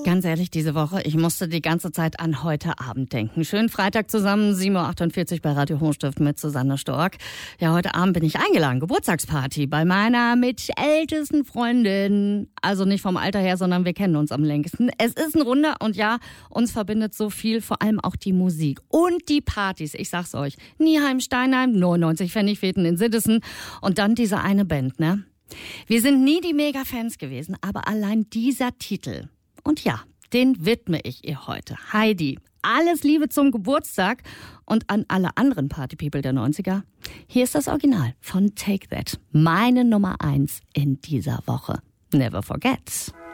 Ganz ehrlich, diese Woche, ich musste die ganze Zeit an heute Abend denken. Schönen Freitag zusammen, 7.48 Uhr bei Radio Hochstift mit Susanne Stork. Ja, heute Abend bin ich eingeladen, Geburtstagsparty bei meiner mit ältesten Freundin. Also nicht vom Alter her, sondern wir kennen uns am längsten. Es ist ein Runder und ja, uns verbindet so viel, vor allem auch die Musik und die Partys. Ich sag's euch, Nieheim, Steinheim, 99 Pfennigfeten in Siddessen und dann diese eine Band, ne? Wir sind nie die Mega-Fans gewesen, aber allein dieser Titel... Und ja, den widme ich ihr heute. Heidi, alles Liebe zum Geburtstag und an alle anderen Partypeople der 90er. Hier ist das Original von Take That, meine Nummer 1 in dieser Woche. Never forget.